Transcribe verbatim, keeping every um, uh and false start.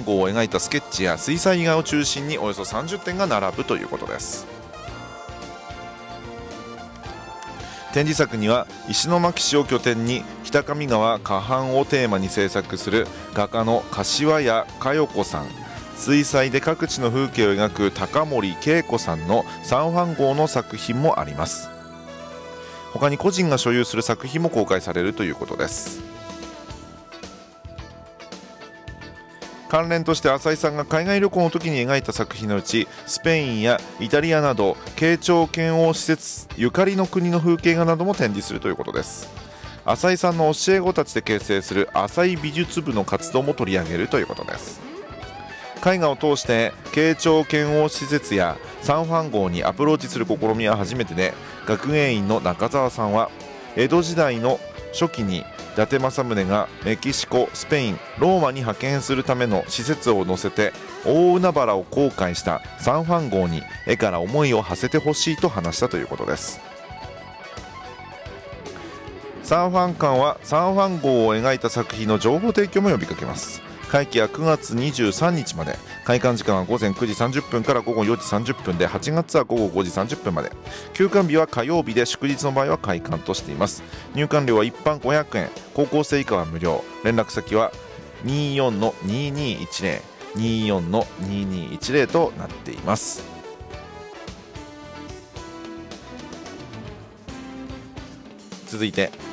号を描いたスケッチや水彩画を中心におよそさんじゅってんが並ぶということです。展示作には石巻市を拠点に北上川河畔をテーマに制作する画家の柏谷佳代子さん、水彩で各地の風景を描く高森恵子さんのさんファン号の作品もあります。他に個人が所有する作品も公開されるということです。関連として浅井さんが海外旅行の時に描いた作品のうち、スペインやイタリアなど慶長遣欧施設ゆかりの国の風景画なども展示するということです。浅井さんの教え子たちで結成する浅井美術部の活動も取り上げるということです。絵画を通して慶長遣欧施設やサンファン号にアプローチする試みは初めてで、学芸員の中澤さんは江戸時代の初期に伊達政宗がメキシコ、スペイン、ローマに派遣するための施設を載せて大海原を航海したサンファン号に絵から思いを馳せてほしいと話したということです。サンファン館はサンファン号を描いた作品の情報提供も呼びかけます。会期はくがつにじゅうさんにちまで、開館時間はごぜんくじさんじゅっぷんからごごよじさんじゅっぷんで、はちがつはごごごじさんじゅっぷんまで、休館日は火曜日で祝日の場合は開館としています。入館料は一般ごひゃくえん、高校生以下は無料。連絡先は にじゅうよんのにじゅうにいちぜろ にじゅうよんのにじゅうにいちぜろ となっています。続いて